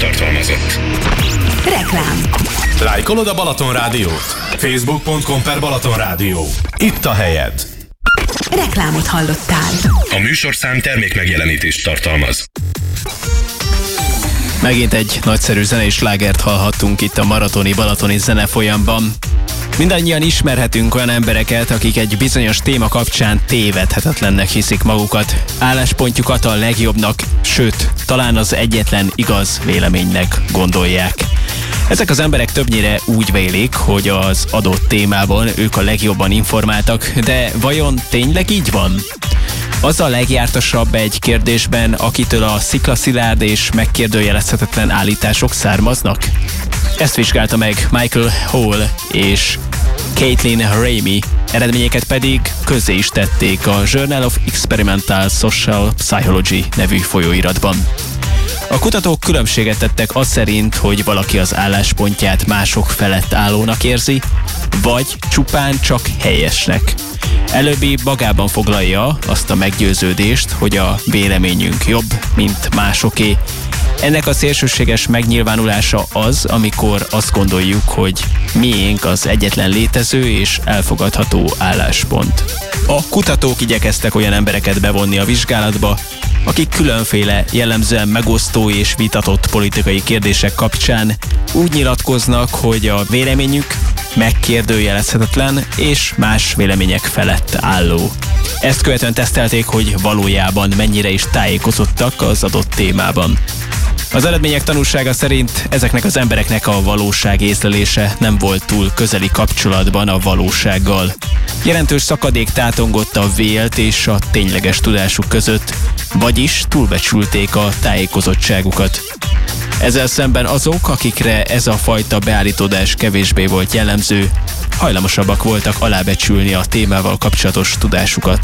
tartalmazott. Reklám. Lájkolod a Balaton Rádiót? Facebook.com/Balaton Rádió. Itt a helyed. Reklámot hallottál. A műsorszám termékmegjelenítést tartalmaz. Megint egy nagyszerű zenei slágert hallhattunk itt a maratoni balatoni zenefolyamban. Mindannyian ismerhetünk olyan embereket, akik egy bizonyos téma kapcsán tévedhetetlennek hiszik magukat, álláspontjukat a legjobbnak, sőt, talán az egyetlen igaz véleménynek gondolják. Ezek az emberek többnyire úgy vélik, hogy az adott témában ők a legjobban informáltak, de vajon tényleg így van? Az a legjártasabb egy kérdésben, akitől a sziklaszilárd és megkérdőjelezhetetlen állítások származnak? Ezt vizsgálta meg Michael Hall és Caitlin Ramey, eredményeket pedig közzé is tették a Journal of Experimental Social Psychology nevű folyóiratban. A kutatók különbséget tettek az szerint, hogy valaki az álláspontját mások felett állónak érzi, vagy csupán csak helyesnek. Előbbi magában foglalja azt a meggyőződést, hogy a véleményünk jobb, mint másoké. Ennek a szélsőséges megnyilvánulása az, amikor azt gondoljuk, hogy miénk az egyetlen létező és elfogadható álláspont. A kutatók igyekeztek olyan embereket bevonni a vizsgálatba, akik különféle jellemzően megosztó és vitatott politikai kérdések kapcsán úgy nyilatkoznak, hogy a véleményük megkérdőjelezhetetlen és más vélemények felett álló. Ezt követően tesztelték, hogy valójában mennyire is tájékozottak az adott témában. Az eredmények tanúsága szerint ezeknek az embereknek a valóság észlelése nem volt túl közeli kapcsolatban a valósággal. Jelentős szakadék tátongott a vélt és a tényleges tudásuk között, vagyis túlbecsülték a tájékozottságukat. Ezzel szemben azok, akikre ez a fajta beállítódás kevésbé volt jellemző, hajlamosabbak voltak alábecsülni a témával kapcsolatos tudásukat.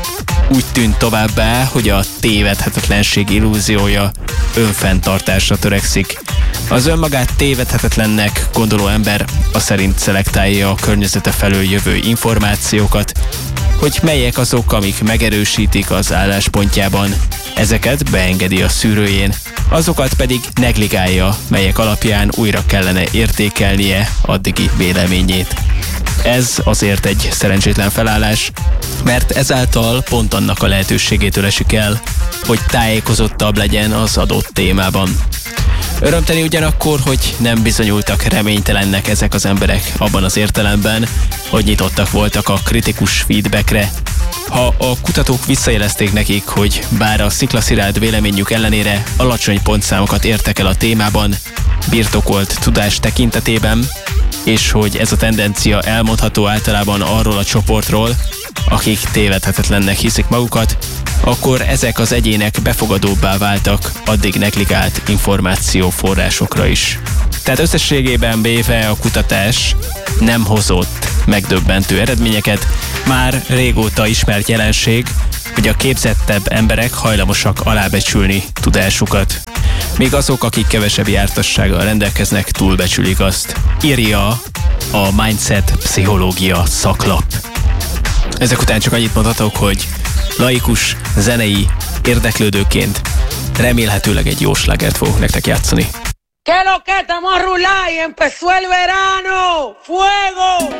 Úgy tűnt továbbá, hogy a tévedhetetlenség illúziója önfenntartásra törekszik. Az önmagát tévedhetetlennek gondoló ember aszerint szelektálja a környezete felől jövő információkat, hogy melyek azok, amik megerősítik az álláspontjában, ezeket beengedi a szűrőjén, azokat pedig negligálja, melyek alapján újra kellene értékelnie addigi véleményét. Ez azért egy szerencsétlen felállás, mert ezáltal pont annak a lehetőségétől esik el, hogy tájékozottabb legyen az adott témában. Örömteli ugyanakkor, hogy nem bizonyultak reménytelennek ezek az emberek abban az értelemben, hogy nyitottak voltak a kritikus feedbackre. Ha a kutatók visszajelezték nekik, hogy bár a sziklaszilárd véleményük ellenére alacsony pontszámokat értek el a témában, birtokolt tudás tekintetében, és hogy ez a tendencia elmondható általában arról a csoportról, akik tévedhetetlennek hiszik magukat, akkor ezek az egyének befogadóbbá váltak addig negligált információforrásokra is. Tehát összességében véve a kutatás nem hozott megdöbbentő eredményeket, már régóta ismert jelenség, hogy a képzettebb emberek hajlamosak alábecsülni tudásukat. Még azok, akik kevesebb jártassággal rendelkeznek, túlbecsülik azt. Írja a Mindset Pszichológia szaklap. Ezek után csak annyit mondhatok, hogy laikus zenei érdeklődőként remélhetőleg egy jó slágert fogok nektek játszani. ¿Qué lo que estamos a rular y empezó el verano? ¡Fuego!